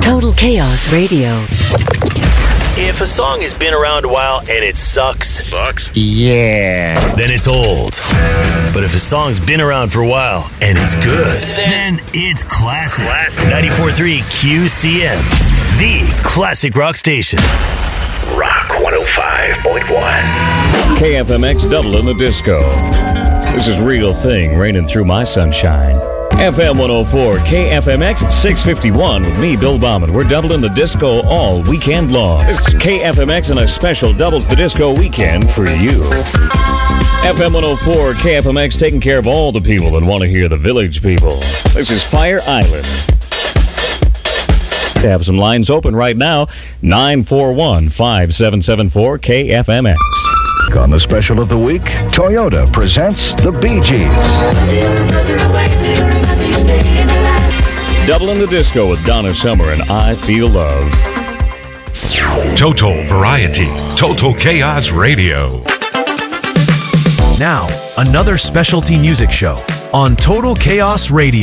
Total Chaos Radio. If a song has been around a while and it sucks, Yeah. then it's old. But if a song's been around for a while and it's good, then it's classic. 94.3 QCM, the classic rock station. Rock 105.1. KFMX Double in the Disco. This is Real Thing raining through my sunshine. FM 104, KFMX at 651 with me, Bill Bauman. We're doubling the disco all weekend long. This is KFMX and a special Doubles the Disco weekend for you. FM 104, KFMX taking care of all the people that want to hear the village people. This is Fire Island. We have some lines open right now. 941-5774 KFMX. On the special of the week, Toyota presents the Bee Gees. Double in the Disco with Donna Summer and I Feel Love. Total Variety, Total Chaos Radio. Now, another specialty music show on Total Chaos Radio.